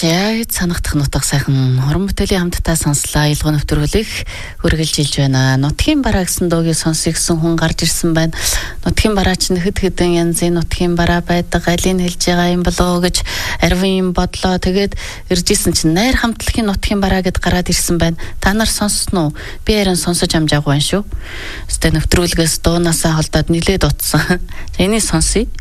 За санагдах нутаг сайхан хорон бүтээлийн хамтдаа сонслоо. Илгоо нэвтрүүлэг үргэлжилж байна. Нутгийн бараа гэсэн дуугийг сонсох гэсэн хүн гарч ирсэн байна. Нутгийн бараа чинь хэд хэдэн янзын нутгийн бараа байдаг. Алийг хэлж байгаа юм болоо гэж арвин бодлоо. Тэгээд иржсэн чинь найр хамтлагийн нутгийн бараа гэд гараад ирсэн байна. Та нар сонссноо? Би харин сонсож амжаагүй байна шүү. Өстө нэвтрүүлгээс дуунаасаа холдоод нилээд утсан. За энийг сонсъё.